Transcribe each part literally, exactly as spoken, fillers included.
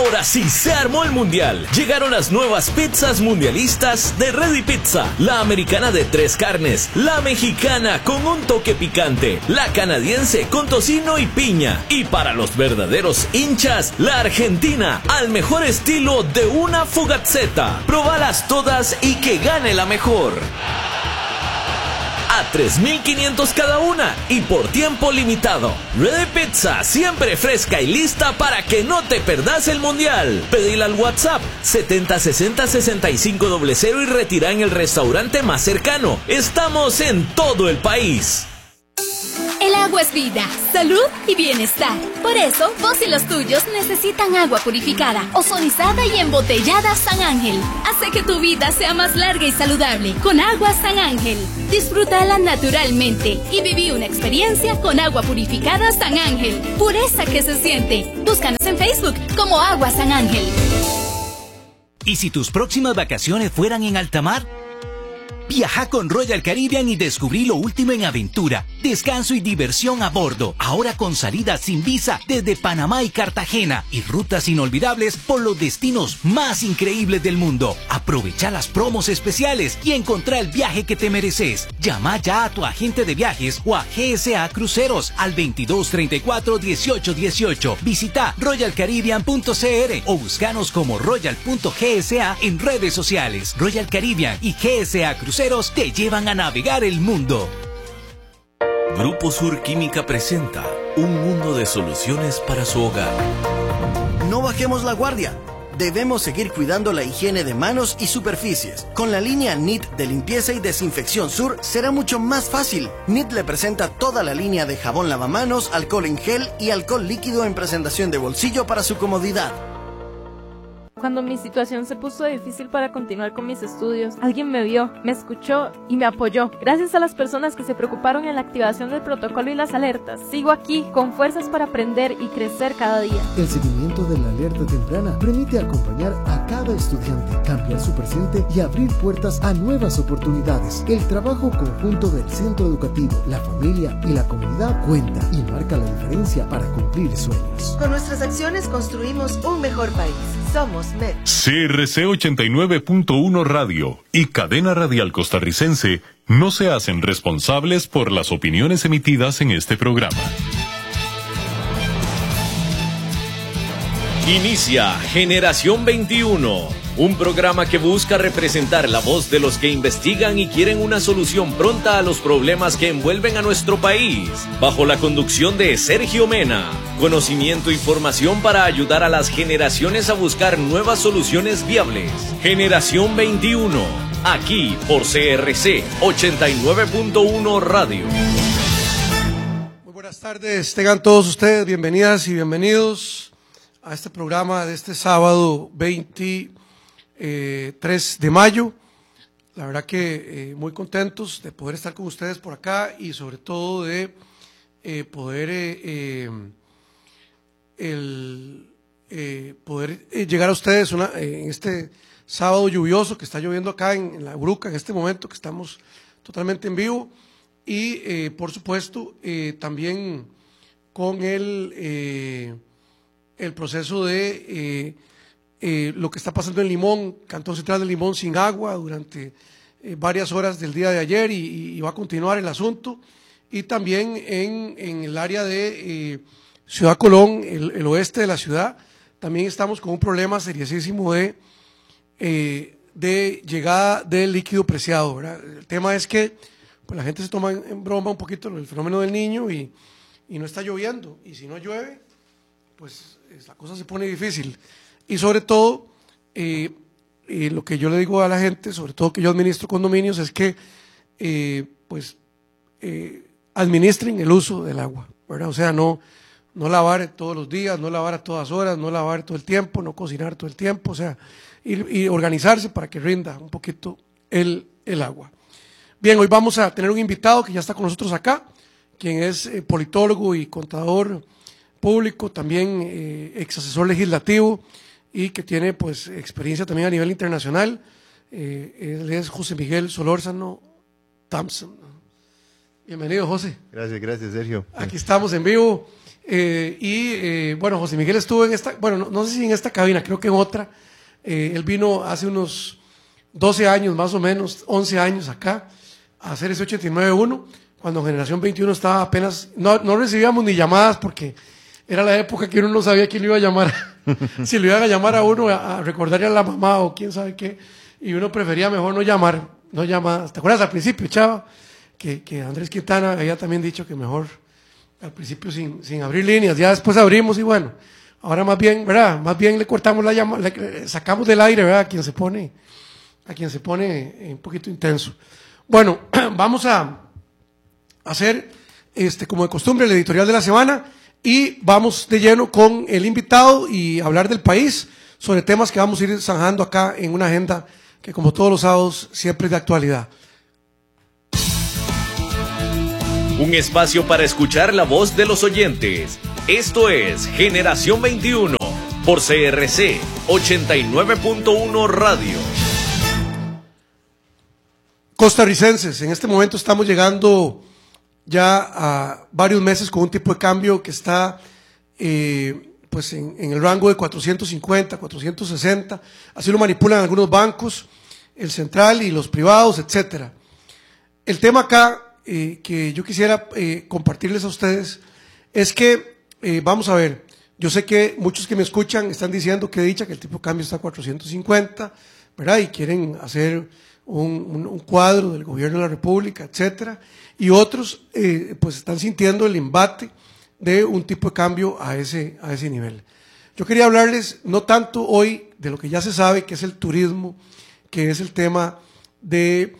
Ahora sí se armó el mundial. Llegaron las nuevas pizzas mundialistas de Ready Pizza. La americana de tres carnes, la mexicana con un toque picante, la canadiense con tocino y piña. Y para los verdaderos hinchas, la argentina al mejor estilo de una fugazzetta. Probalas todas y que gane la mejor. A tres mil quinientos cada una y por tiempo limitado. Ready Pizza, siempre fresca y lista para que no te perdas el mundial. Pedila al WhatsApp setenta sesenta sesenta y cinco cero cero y retira en el restaurante más cercano. Estamos en todo el país. El agua es vida, salud y bienestar. Por eso, vos y los tuyos necesitan agua purificada, ozonizada y embotellada San Ángel. Hace que tu vida sea más larga y saludable con agua San Ángel. Disfrútala naturalmente y viví una experiencia con agua purificada San Ángel. Pureza que se siente. Búscanos en Facebook como Agua San Ángel. ¿Y si tus próximas vacaciones fueran en alta mar? Viaja con Royal Caribbean y descubrí lo último en aventura, descanso y diversión a bordo. Ahora con salidas sin visa desde Panamá y Cartagena y rutas inolvidables por los destinos más increíbles del mundo. Aprovecha las promos especiales y encontrá el viaje que te mereces. Llama ya a tu agente de viajes o a G S A Cruceros al veintidós treinta y cuatro dieciocho dieciocho. Visita royal caribbean punto c r o búscanos como royal punto g s a en redes sociales. Royal Caribbean y G S A Cruceros te llevan a navegar el mundo. Grupo Sur Química presenta un mundo de soluciones para su hogar. No bajemos la guardia. Debemos seguir cuidando la higiene de manos y superficies. Con la línea N I T de limpieza y desinfección Sur será mucho más fácil. N I T le presenta toda la línea de jabón lavamanos, alcohol en gel y alcohol líquido en presentación de bolsillo para su comodidad. Cuando mi situación se puso difícil para continuar con mis estudios, alguien me vio, me escuchó y me apoyó. Gracias a las personas que se preocuparon en la activación del protocolo y las alertas, sigo aquí con fuerzas para aprender y crecer cada día. El seguimiento de la alerta temprana permite acompañar a cada estudiante, cambiar su presente y abrir puertas a nuevas oportunidades. El trabajo conjunto del centro educativo, la familia y la comunidad cuenta y marca la diferencia para cumplir sueños. Con nuestras acciones construimos un mejor país. Somos M E D. C R C ochenta y nueve punto uno Radio y Cadena Radial Costarricense no se hacen responsables por las opiniones emitidas en este programa. Inicia Generación veintiuno, un programa que busca representar la voz de los que investigan y quieren una solución pronta a los problemas que envuelven a nuestro país, bajo la conducción de Sergio Mena. Conocimiento e información para ayudar a las generaciones a buscar nuevas soluciones viables. Generación veintiuno, aquí por C R C ochenta y nueve punto uno Radio. Muy buenas tardes, tengan todos ustedes bienvenidas y bienvenidos a este programa de este sábado veintitrés de mayo. La verdad que eh, muy contentos de poder estar con ustedes por acá y sobre todo de eh, poder eh, eh, el, eh, poder eh, llegar a ustedes una, eh, en este sábado lluvioso que está lloviendo acá en, en La Bruca en este momento que estamos totalmente en vivo y eh, por supuesto eh, también con el eh, el proceso de eh, eh, lo que está pasando en Limón, Cantón Central de Limón sin agua durante eh, varias horas del día de ayer y, y va a continuar el asunto, y también en, en el área de eh, Ciudad Colón, el, el oeste de la ciudad, también estamos con un problema seriosísimo de, eh, de llegada del líquido preciado, ¿verdad? El tema es que pues, la gente se toma en, en broma un poquito el fenómeno del niño y, y no está lloviendo, y si no llueve, pues la cosa se pone difícil. Y sobre todo, eh, eh, lo que yo le digo a la gente, sobre todo que yo administro condominios, es que eh, pues eh, administren el uso del agua, ¿verdad? O sea, no, no lavar todos los días, no lavar a todas horas, no lavar todo el tiempo, no cocinar todo el tiempo, o sea, y, y organizarse para que rinda un poquito el, el agua. Bien, hoy vamos a tener un invitado que ya está con nosotros acá, quien es eh, politólogo y contador público, también eh, ex asesor legislativo y que tiene pues experiencia también a nivel internacional. Eh, él es José Miguel Solórzano Thompson. Bienvenido, José. Gracias, gracias, Sergio. Aquí estamos en vivo. Eh, y eh, bueno, José Miguel estuvo en esta, bueno, no, no sé si en esta cabina, creo que en otra. Eh, él vino hace unos doce años, más o menos, once años acá, a hacer ese ochenta y nueve punto uno, cuando Generación veintiuno estaba apenas, no, no recibíamos ni llamadas porque era la época que uno no sabía quién lo iba a llamar, si lo iban a llamar a uno a, a recordarle a la mamá o quién sabe qué, y uno prefería mejor no llamar, no llamar. ¿Te acuerdas al principio, Chava? Que, que Andrés Quintana había también dicho que mejor al principio sin, sin abrir líneas, ya después abrimos y bueno, ahora más bien, ¿verdad? Más bien le cortamos la llamada, le sacamos del aire, ¿verdad? A quien se pone, a quien se pone un poquito intenso. Bueno, vamos a hacer, este, como de costumbre, el editorial de la semana y vamos de lleno con el invitado y hablar del país sobre temas que vamos a ir zanjando acá en una agenda que, como todos los sábados, siempre es de actualidad. Un espacio para escuchar la voz de los oyentes. Esto es Generación veintiuno por C R C ochenta y nueve punto uno Radio. Costarricenses, en este momento estamos llegando ya a varios meses con un tipo de cambio que está eh, pues en, en el rango de cuatrocientos cincuenta, cuatrocientos sesenta. Así lo manipulan algunos bancos, el central y los privados, etcétera. El tema acá Eh, que yo quisiera eh, compartirles a ustedes es que, eh, vamos a ver, yo sé que muchos que me escuchan están diciendo que dicha que el tipo de cambio está a cuatrocientos cincuenta, ¿verdad? Y quieren hacer un, un, un cuadro del gobierno de la República, etcétera, y otros eh, pues están sintiendo el embate de un tipo de cambio a ese, a ese nivel. Yo quería hablarles no tanto hoy de lo que ya se sabe, que es el turismo, que es el tema de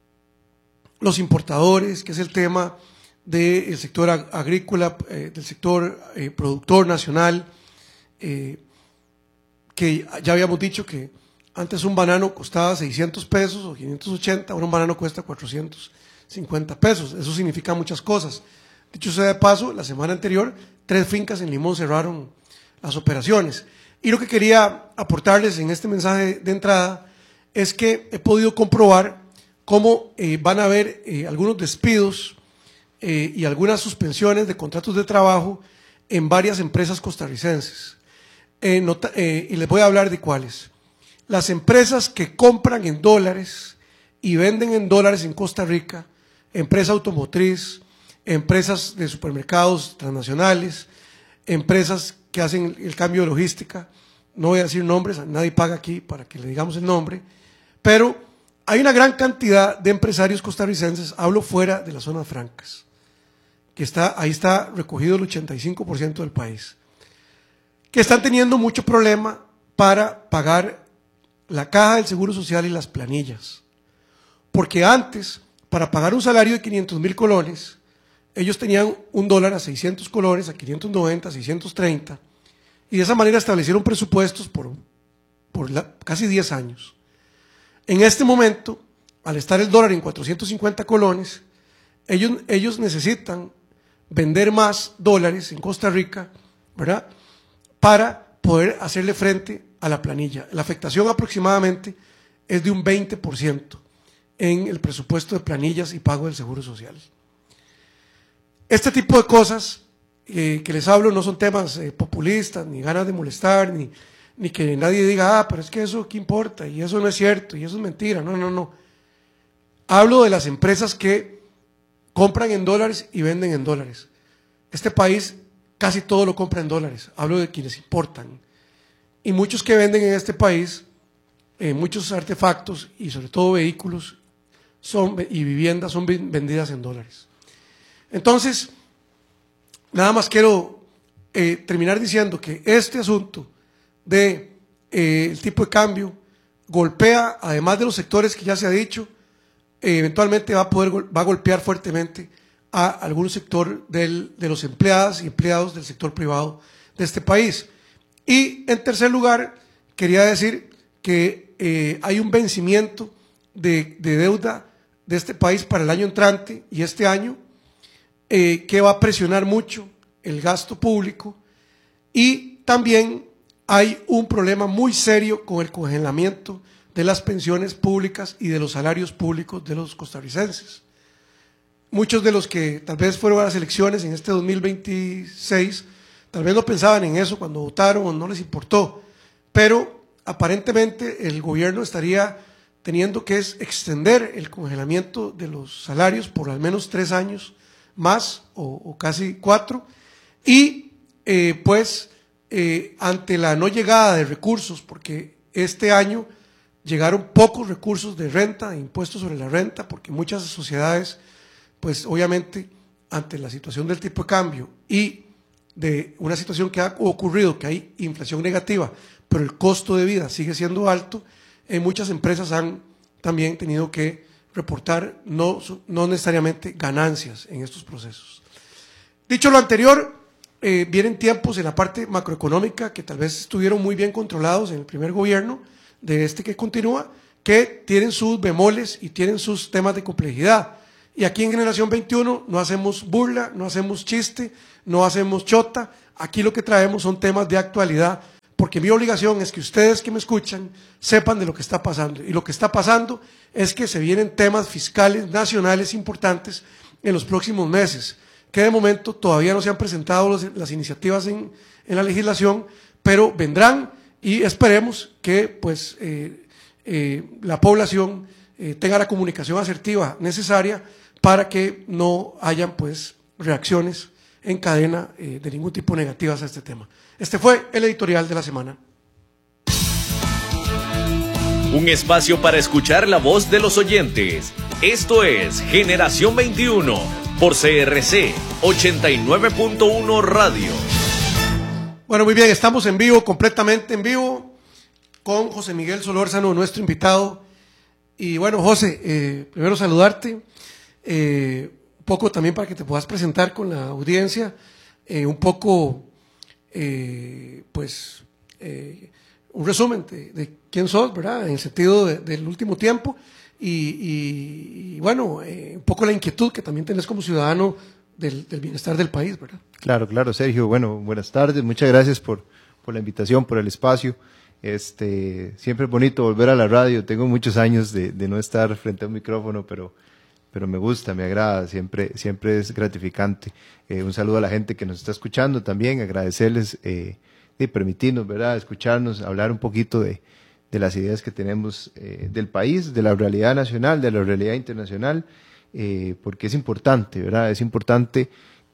los importadores, que es el tema del sector ag agrícola, eh, del sector eh, productor nacional, eh, que ya habíamos dicho que antes un banano costaba seiscientos pesos o quinientos ochenta, ahora un banano cuesta cuatrocientos cincuenta pesos. Eso significa muchas cosas. Dicho sea de paso, la semana anterior, tres fincas en Limón cerraron las operaciones. Y lo que quería aportarles en este mensaje de entrada es que he podido comprobar cómo eh, van a haber eh, algunos despidos eh, y algunas suspensiones de contratos de trabajo en varias empresas costarricenses. Eh, nota, eh, y les voy a hablar de cuáles. Las empresas que compran en dólares y venden en dólares en Costa Rica, empresa automotriz, empresas de supermercados transnacionales, empresas que hacen el cambio de logística, no voy a decir nombres, nadie paga aquí para que le digamos el nombre, pero hay una gran cantidad de empresarios costarricenses, hablo fuera de las zonas francas, que está, ahí está recogido el ochenta y cinco por ciento del país, que están teniendo mucho problema para pagar la caja del Seguro Social y las planillas. Porque antes, para pagar un salario de quinientos mil colones, ellos tenían un dólar a seiscientos colones, a quinientos noventa, seiscientos treinta, y de esa manera establecieron presupuestos por, por la, casi diez años. En este momento, al estar el dólar en cuatrocientos cincuenta colones, ellos, ellos necesitan vender más dólares en Costa Rica, ¿verdad?, para poder hacerle frente a la planilla. La afectación aproximadamente es de un veinte por ciento en el presupuesto de planillas y pago del Seguro Social. Este tipo de cosas eh, que les hablo no son temas eh, populistas, ni ganas de molestar, ni... ni que nadie diga, ah, pero es que eso, ¿qué importa? Y eso no es cierto, y eso es mentira. No, no, no. Hablo de las empresas que compran en dólares y venden en dólares. Este país casi todo lo compra en dólares. Hablo de quienes importan. Y muchos que venden en este país, eh, muchos artefactos y sobre todo vehículos son, y viviendas son vendidas en dólares. Entonces, nada más quiero eh, terminar diciendo que este asunto de eh, el tipo de cambio golpea, además de los sectores que ya se ha dicho, eh, eventualmente va a poder va a golpear fuertemente a algún sector del, de los empleadas y empleados del sector privado de este país. Y en tercer lugar, quería decir que eh, hay un vencimiento de, de deuda de este país para el año entrante y este año eh, que va a presionar mucho el gasto público, y también hay un problema muy serio con el congelamiento de las pensiones públicas y de los salarios públicos de los costarricenses. muchos de los que tal vez fueron a las elecciones en este dos mil veintiséis, tal vez no pensaban en eso cuando votaron o no les importó, pero aparentemente el gobierno estaría teniendo que extender el congelamiento de los salarios por al menos tres años más o, o casi cuatro, y eh, pues eh, ante la no llegada de recursos, porque este año llegaron pocos recursos de renta, de impuestos sobre la renta, porque muchas sociedades, pues obviamente ante la situación del tipo de cambio y de una situación que ha ocurrido, que hay inflación negativa, pero el costo de vida sigue siendo alto, eh, muchas empresas han también tenido que reportar no, no necesariamente ganancias en estos procesos. Dicho lo anterior, eh, vienen tiempos en la parte macroeconómica que tal vez estuvieron muy bien controlados en el primer gobierno de este que continúa, que tienen sus bemoles y tienen sus temas de complejidad. Y aquí en Generación veintiuno no hacemos burla, no hacemos chiste, no hacemos chota, aquí lo que traemos son temas de actualidad, porque mi obligación es que ustedes que me escuchan sepan de lo que está pasando. Y lo que está pasando es que se vienen temas fiscales nacionales importantes en los próximos meses, que de momento todavía no se han presentado los, las iniciativas en, en la legislación, pero vendrán y esperemos que pues, eh, eh, la población eh, tenga la comunicación asertiva necesaria para que no hayan pues, reacciones en cadena eh, de ningún tipo negativas a este tema. Este fue el editorial de la semana. Un espacio para escuchar la voz de los oyentes. Esto es Generación veintiuno por C R C ochenta y nueve punto uno Radio. Bueno, muy bien, estamos en vivo, completamente en vivo, con José Miguel Solórzano, nuestro invitado. Y bueno, José, eh, primero saludarte, eh, un poco también para que te puedas presentar con la audiencia, eh, un poco, eh, pues, eh, un resumen de, de quién sos, ¿verdad?, en el sentido de, del último tiempo, y, y, y bueno, eh, un poco la inquietud que también tenés como ciudadano del, del bienestar del país, ¿verdad? Claro, claro, Sergio. Bueno, buenas tardes, muchas gracias por, por la invitación, por el espacio. Este, siempre es bonito volver a la radio. Tengo muchos años de, de no estar frente a un micrófono, pero, pero me gusta, me agrada, siempre, siempre es gratificante. Eh, un saludo a la gente que nos está escuchando también, agradecerles eh, de permitirnos, ¿verdad?, escucharnos, hablar un poquito de, de las ideas que tenemos eh, del país, de la realidad nacional, de la realidad internacional, eh, porque es importante, ¿verdad?, es importante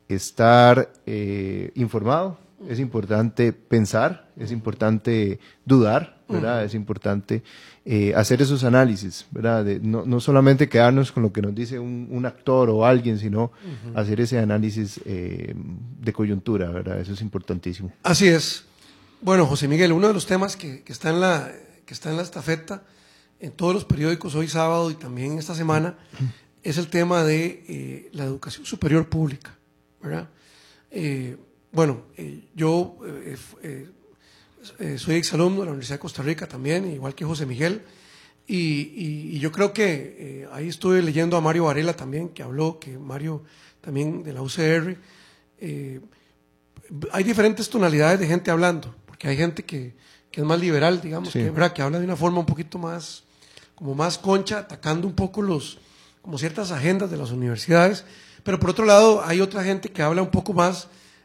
estar eh, informado, es importante pensar, es importante dudar, ¿verdad? Uh-huh. Es importante eh, hacer esos análisis, ¿verdad? De, no, no solamente quedarnos con lo que nos dice un, un actor o alguien, sino uh-huh. hacer ese análisis eh, de coyuntura, ¿verdad? Eso es importantísimo. Así es. Bueno, José Miguel, uno de los temas que, que, está, en la, que está en la estafeta en todos los periódicos hoy sábado y también esta semana uh-huh. es el tema de eh, la educación superior pública, ¿verdad? Eh, Bueno, eh, yo eh, eh, eh, soy exalumno de la Universidad de Costa Rica también, igual que José Miguel, y, y, y yo creo que eh, ahí estuve leyendo a Mario Varela también, que habló, que Mario también de la U C R, eh, hay diferentes tonalidades de gente hablando, porque hay gente que, que es más liberal, digamos, sí. que, ¿verdad?, que habla de una forma un poquito más, como más concha, atacando un poco los, como ciertas agendas de las universidades, pero por otro lado hay otra gente que habla un poco más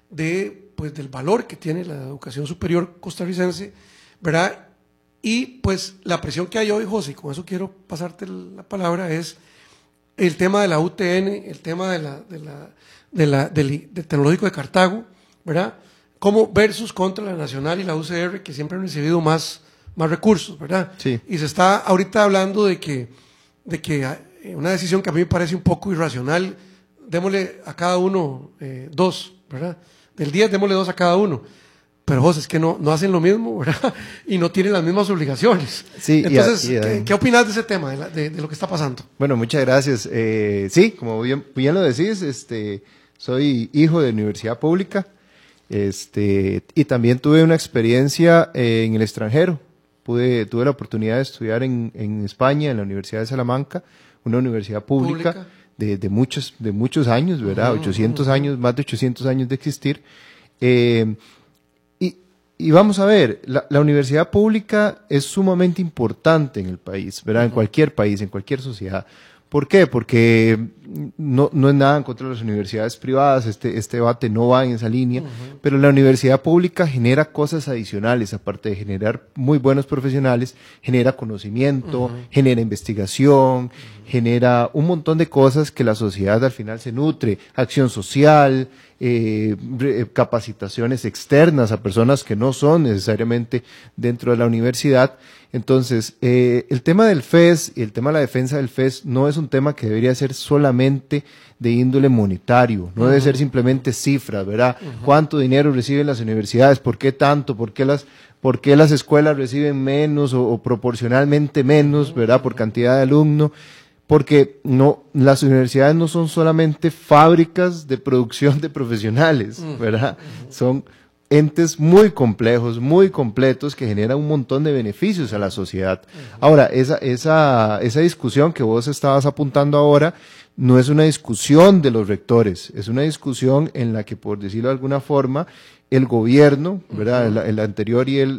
de pues del valor que tiene la educación superior costarricense, ¿verdad? Y pues la presión que hay hoy, José, y con eso quiero pasarte la palabra, es el tema de la U T N, el tema de la, de la, de la, del, del Tecnológico de Cartago, ¿verdad? Como versus contra la Nacional y la U C R, que siempre han recibido más, más recursos, ¿verdad? Sí. Y se está ahorita hablando de que, de que una decisión que a mí me parece un poco irracional, démosle a cada uno eh, dos, ¿verdad? Del diez, démosle dos a cada uno. Pero, José, es que no, no hacen lo mismo, ¿verdad? Y no tienen las mismas obligaciones. Sí, entonces, y a, y a, ¿qué, ¿qué opinas de ese tema, de, la, de, de lo que está pasando? Bueno, muchas gracias. Eh, sí, como bien, bien lo decís, este, soy hijo de universidad pública, este, y también tuve una experiencia eh, en el extranjero. Pude, tuve la oportunidad de estudiar en, en España, en la Universidad de Salamanca, una universidad pública, ¿Pública? De, de, muchos, de muchos años, ¿verdad? Uh-huh, ochocientos uh-huh. años, más de ochocientos años de existir. Eh, y, y vamos a ver, la, la universidad pública es sumamente importante en el país, ¿verdad? Uh-huh. En cualquier país, en cualquier sociedad, ¿Por qué? Porque no, no es nada en contra de las universidades privadas, este, este debate no va en esa línea, uh-huh. pero la universidad pública genera cosas adicionales, aparte de generar muy buenos profesionales, genera conocimiento, uh-huh. genera investigación, uh-huh. genera un montón de cosas que la sociedad al final se nutre, acción social, eh, capacitaciones externas a personas que no son necesariamente dentro de la universidad. Entonces, eh, el tema del F E S y el tema de la defensa del F E S no es un tema que debería ser solamente de índole monetario, no uh-huh. debe ser simplemente cifras, ¿verdad? Uh-huh. ¿Cuánto dinero reciben las universidades? ¿Por qué tanto? ¿Por qué las, por qué las escuelas reciben menos o, o proporcionalmente menos, ¿verdad? Por cantidad de alumnos. Porque no, las universidades no son solamente fábricas de producción de profesionales, ¿verdad? Uh-huh. Son entes muy complejos, muy completos, que generan un montón de beneficios a la sociedad. Uh-huh. Ahora, esa, esa, esa discusión que vos estabas apuntando ahora no es una discusión de los rectores, es una discusión en la que, por decirlo de alguna forma, el gobierno, ¿verdad? Uh-huh. el, el anterior y el,